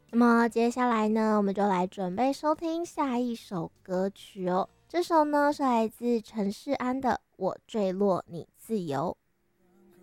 那么接下来呢，我们就来准备收听下一首歌曲哦。这首呢是来自陈势安的《我坠落你自由》。